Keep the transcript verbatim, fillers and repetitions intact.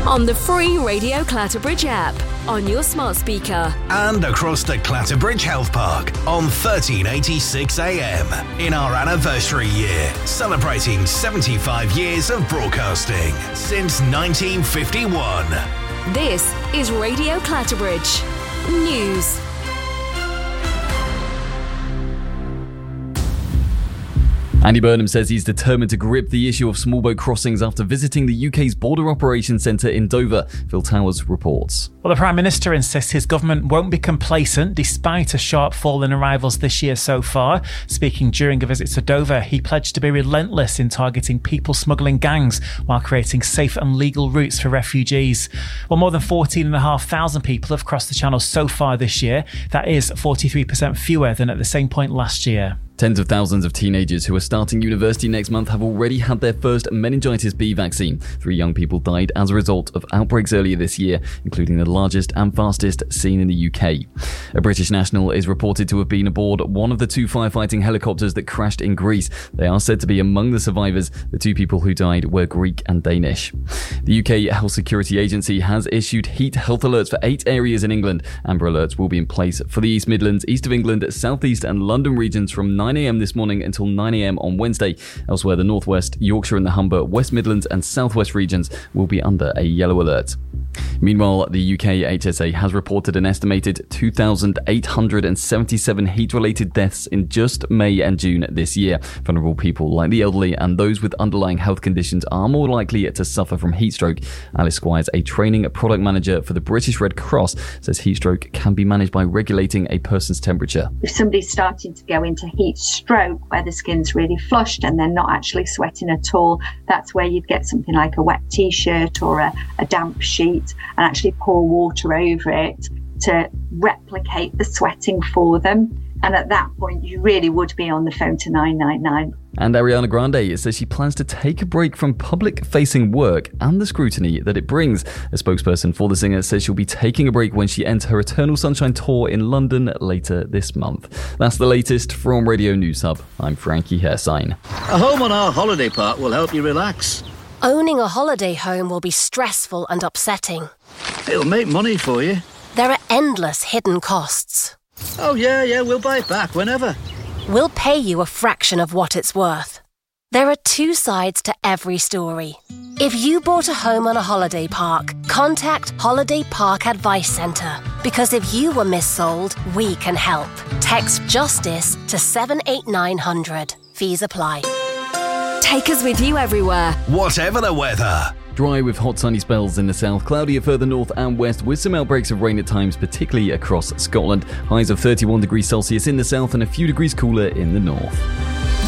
on the free Radio Clatterbridge app, on your smart speaker, and across the Clatterbridge Health Park on thirteen eighty-six A M in our anniversary year, celebrating seventy-five years of broadcasting since nineteen fifty-one. This is Radio Clatterbridge News. Andy Burnham says he's determined to grip the issue of small boat crossings after visiting the U K's Border Operations Centre in Dover. Phil Towers reports. Well, the Prime Minister insists his government won't be complacent despite a sharp fall in arrivals this year so far. Speaking during a visit to Dover, he pledged to be relentless in targeting people smuggling gangs while creating safe and legal routes for refugees. Well, more than fourteen thousand five hundred people have crossed the Channel so far this year. That is forty-three percent fewer than at the same point last year. Tens of thousands of teenagers who are starting university next month have already had their first meningitis B vaccine. Three young people died as a result of outbreaks earlier this year, including the largest and fastest seen in the U K. A British national is reported to have been aboard one of the two firefighting helicopters that crashed in Greece. They are said to be among the survivors. The two people who died were Greek and Danish. The U K Health Security Agency has issued heat health alerts for eight areas in England. Amber alerts will be in place for the East Midlands, East of England, South East and London regions from nine a m this morning until nine a m on Wednesday. Elsewhere, the North West, Yorkshire and the Humber, West Midlands and South West regions will be under a yellow alert. Meanwhile, the U K H S A has reported an estimated two thousand eight hundred seventy-seven heat-related deaths in just May and June this year. Vulnerable people like the elderly and those with underlying health conditions are more likely to suffer from heat stroke. Alice Squires, a training product manager for the British Red Cross, says heat stroke can be managed by regulating a person's temperature. If somebody's starting to go into heat stroke where the skin's really flushed and they're not actually sweating at all, that's where you'd get something like a wet t-shirt or a, a damp sheet and actually pour water over it to replicate the sweating for them. And at that point, you really would be on the phone to nine nine nine. And Ariana Grande says she plans to take a break from public-facing work and the scrutiny that it brings. A spokesperson for the singer says she'll be taking a break when she ends her Eternal Sunshine tour in London later this month. That's the latest from Radio News Hub. I'm Frankie Hersign. A home on our holiday park will help you relax. Owning a holiday home will be stressful and upsetting. It'll make money for you. There are endless hidden costs. Oh, yeah, yeah, we'll buy it back whenever. We'll pay you a fraction of what it's worth. There are two sides to every story. If you bought a home on a holiday park, contact Holiday Park Advice Centre. Because if you were missold, we can help. Text JUSTICE to seven eight nine hundred. Fees apply. Take us with you everywhere, whatever the weather. Dry with hot sunny spells in the south, cloudier further north and west with some outbreaks of rain at times, particularly across Scotland. Highs of thirty-one degrees Celsius in the south and a few degrees cooler in the north.